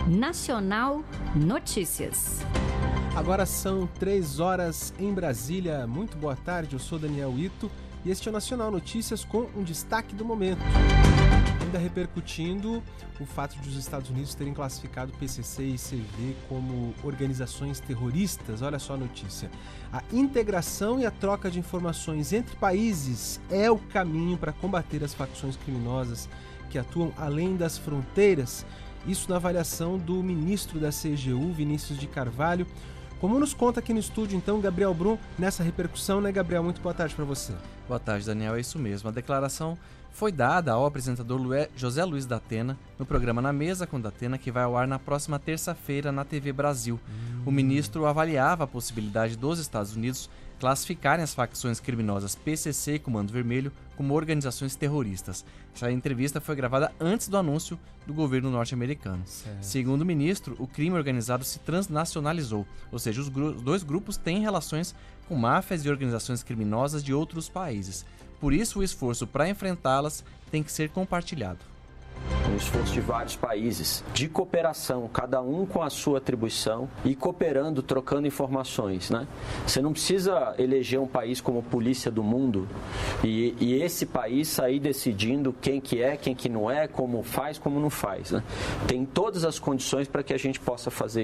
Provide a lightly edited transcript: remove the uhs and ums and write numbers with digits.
Nacional Notícias. Agora são 3 horas em Brasília. Muito boa tarde, eu sou Daniel Ito e este é o Nacional Notícias com um destaque do momento. Ainda repercutindo o fato de os Estados Unidos terem classificado PCC e CV como organizações terroristas. Olha só a notícia. A integração e a troca de informações entre países é o caminho para combater as facções criminosas que atuam além das fronteiras. Isso na avaliação do ministro da CGU, Vinícius de Carvalho. Como nos conta aqui no estúdio, então, Gabriel Brum, nessa repercussão, né, Gabriel? Muito boa tarde para você. Boa tarde, Daniel. É isso mesmo. A declaração foi dada ao apresentador José Luiz da Atena no programa Na Mesa com Datena, que vai ao ar na próxima terça-feira na TV Brasil. O ministro avaliava a possibilidade dos Estados Unidos classificarem as facções criminosas PCC e Comando Vermelho como organizações terroristas. Essa entrevista foi gravada antes do anúncio do governo norte-americano. Segundo o ministro, o crime organizado se transnacionalizou, ou seja, os dois grupos têm relações com máfias e organizações criminosas de outros países. Por isso, o esforço para enfrentá-las tem que ser compartilhado. Um esforço de vários países, de cooperação, cada um com a sua atribuição e cooperando, trocando informações, né? Você não precisa eleger um país como polícia do mundo e esse país sair decidindo quem que é, quem que não é, como faz, como não faz, né? Tem todas as condições para que a gente possa fazer